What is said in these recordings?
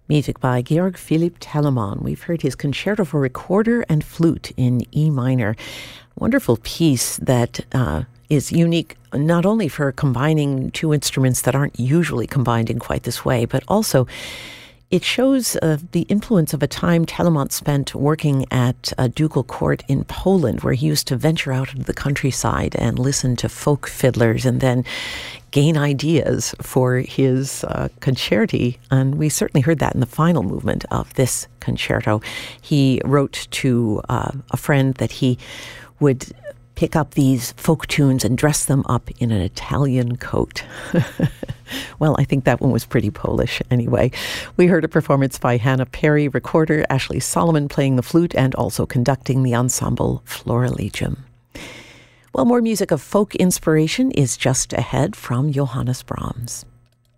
Music by Georg Philipp Telemann. We've heard his concerto for recorder and flute in E minor. Wonderful piece that is unique not only for combining two instruments that aren't usually combined in quite this way, but also it shows the influence of a time Telemann spent working at a ducal court in Poland, where he used to venture out into the countryside and listen to folk fiddlers and then gain ideas for his concerti. And we certainly heard that in the final movement of this concerto. He wrote to a friend that he would pick up these folk tunes and dress them up in an Italian coat. Well, I think that one was pretty Polish anyway. We heard a performance by Hannah Perry, recorder, Ashley Solomon playing the flute and also conducting the ensemble Florilegium. Well, more music of folk inspiration is just ahead from Johannes Brahms.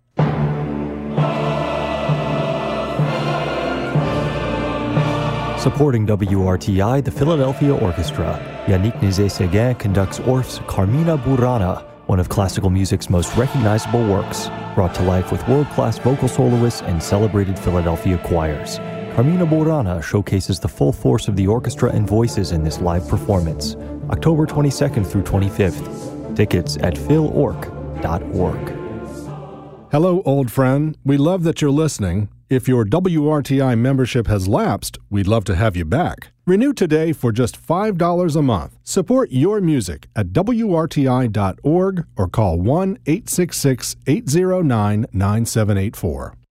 Supporting WRTI, the Philadelphia Orchestra. Yannick Nézet-Séguin conducts Orff's Carmina Burana, one of classical music's most recognizable works, brought to life with world-class vocal soloists and celebrated Philadelphia choirs. Carmina Burana showcases the full force of the orchestra and voices in this live performance, October 22nd through 25th. Tickets at philorg.org. Hello, old friend. We love that you're listening. If your WRTI membership has lapsed, we'd love to have you back. Renew today for just $5 a month. Support your music at WRTI.org or call 1-866-809-9784.